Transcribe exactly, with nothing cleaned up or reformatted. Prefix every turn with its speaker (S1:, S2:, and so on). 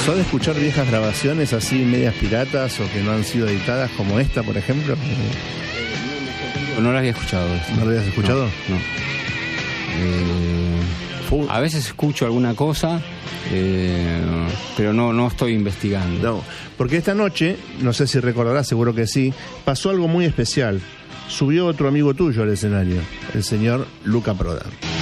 S1: ¿Sos de escuchar viejas grabaciones así, medias piratas o que no han sido editadas, como esta, por ejemplo?
S2: No la había escuchado.
S1: ¿No la habías escuchado?
S2: No. no. Eh, a veces escucho alguna cosa, eh, pero no, no estoy investigando.
S1: No, porque esta noche, no sé si recordarás, seguro que sí, pasó algo muy especial. Subió otro amigo tuyo al escenario, el señor Luca Prodan.